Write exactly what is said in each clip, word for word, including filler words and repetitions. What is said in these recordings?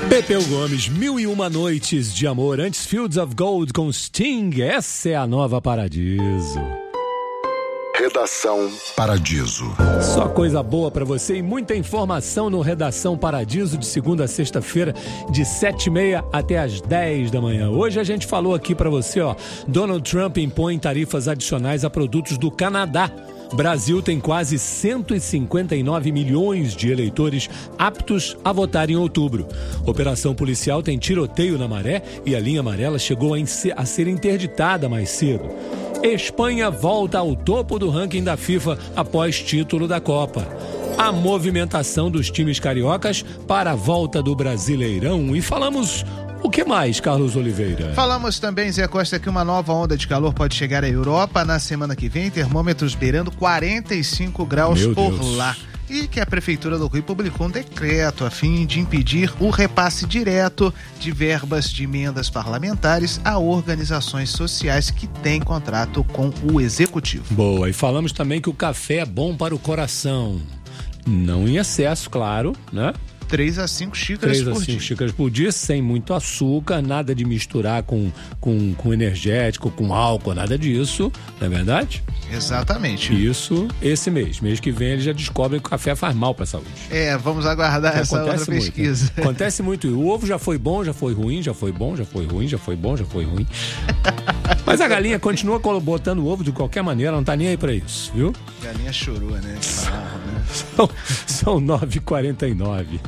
Pepeu Gomes, Mil e Uma Noites de Amor, antes Fields of Gold com Sting, essa é a nova Paradiso. Redação Paradiso. Só coisa boa pra você e muita informação no Redação Paradiso, de segunda a sexta-feira, de sete e meia até as dez da manhã. Hoje a gente falou aqui pra você, ó, Donald Trump impõe tarifas adicionais a produtos do Canadá. Brasil tem quase cento e cinquenta e nove milhões de eleitores aptos a votar em outubro. Operação policial tem tiroteio na Maré e a linha amarela chegou a, a ser interditada mais cedo. Espanha volta ao topo do ranking da FIFA após título da Copa. A movimentação dos times cariocas para a volta do Brasileirão. E falamos... O que mais, Carlos Oliveira? Falamos também, Zé Costa, que uma nova onda de calor pode chegar à Europa na semana que vem, termômetros beirando quarenta e cinco graus Meu por Deus. lá. E que a Prefeitura do Rio publicou um decreto a fim de impedir o repasse direto de verbas de emendas parlamentares a organizações sociais que têm contrato com o Executivo. Boa, e falamos também que o café é bom para o coração. Não em excesso, claro, né? três a cinco xícaras três a por cinco dia. xícaras por dia, sem muito açúcar, nada de misturar com, com, com energético, com álcool, nada disso, não é verdade? Exatamente. Isso, esse mês. Mês que vem eles já descobrem que o café faz mal para a saúde. É, vamos aguardar Que essa outra acontece muito, pesquisa. né? Acontece muito. E o ovo já foi bom, já foi ruim, já foi bom, já foi ruim, já foi bom, já foi ruim. Mas a galinha continua botando ovo de qualquer maneira, não tá nem aí para isso, viu? Galinha chorou, né? Fala, né? São, são nove e quarenta e nove.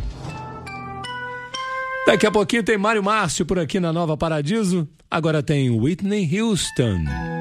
Daqui a pouquinho tem Mário Márcio por aqui na Nova Paradiso. Agora tem Whitney Houston.